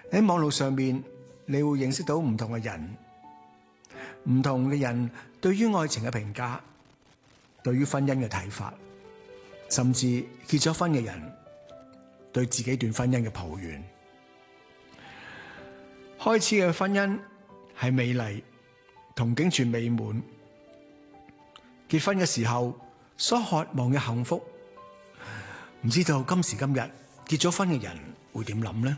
喺網絡上面，你會認識到唔同嘅人，唔同嘅人對於愛情嘅評價，對於婚姻嘅睇法，甚至結咗婚嘅人對自己段婚姻嘅抱怨。開始嘅婚姻係美麗，同景全美滿，結婚嘅時候所渴望嘅幸福，唔知道今時今日結咗婚嘅人會點諗呢？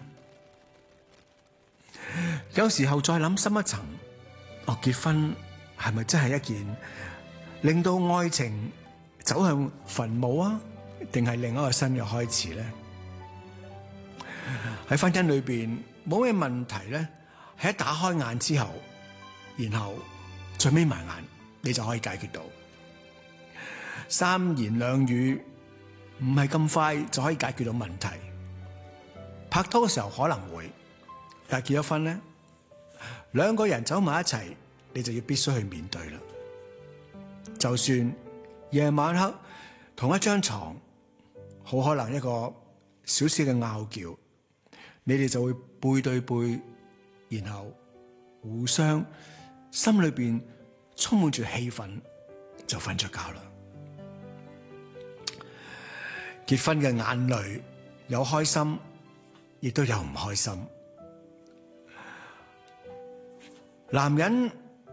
有時候再諗深一層，結婚係咪真係一件令到愛情走向墳墓啊，定係另一個新嘅開始呢？喺婚姻裏邊冇咩問題咧，係一打開眼之後，然後再眯埋眼，你就可以解決到。三言兩語唔係咁快就可以解決到問題。拍拖嘅時候可能會，但係結咗婚咧，兩個人走埋一齊，你就要必須去面對啦。就算夜晚黑同一張床，好可能一個小小嘅拗撬，你哋就會背對背，然後互相心裏邊充滿住氣憤，就瞓着覺啦。結婚嘅眼淚有開心，亦都有唔開心。男人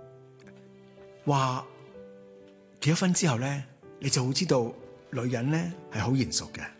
話結咗婚之後咧，你就會知道女人咧係好賢淑嘅。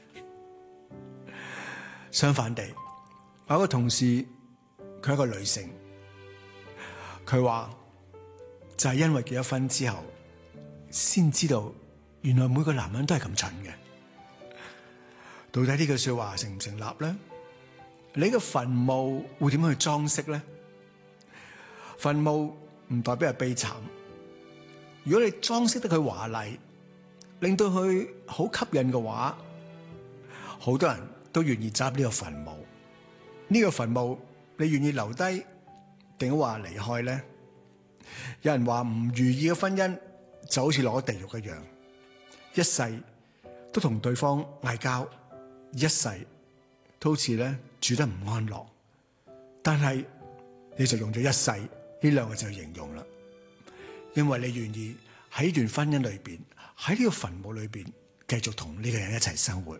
相反地，我有個同事，佢係一個女性，佢話就係因為結咗婚之後，先知道原來每個男人都係咁蠢嘅。到底呢句說話成唔成立咧？你嘅墳墓會點樣去裝飾咧？墳墓唔代表係悲慘，如果你裝飾得佢華麗，令到佢好吸引嘅話，好多人都願意執呢個墳墓。呢個墳墓你願意留低定話離開咧？有人話唔如意嘅婚姻就好似落咗地獄一樣，一世都同對方嗌交，一世都好似咧住得唔安樂。但係你就用咗一世呢兩個字去形容啦，因為你願意喺呢段婚姻裏邊，喺呢個墳墓裏邊繼續同呢個人一齊生活。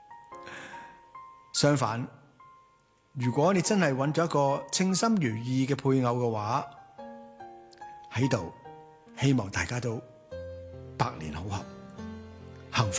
相反，如果你真係揾咗一個稱心如意嘅配偶嘅話，喺度希望大家都百年好合。